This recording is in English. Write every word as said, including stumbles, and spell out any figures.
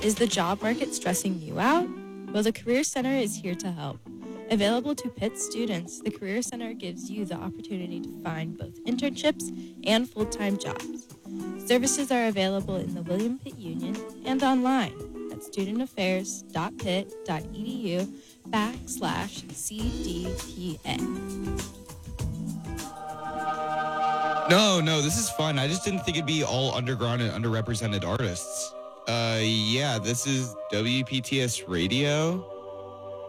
Is the job market stressing you out? Well, the Career Center is here to help. Available to Pitt students, the Career Center gives you the opportunity to find both internships and full-time jobs. Services are available in the William Pitt Union and online at studentaffairs.pitt.edu backslash CDPA. No, no, this is fun. I just didn't think it'd be all underground and underrepresented artists. Uh, yeah, this is W P T S Radio.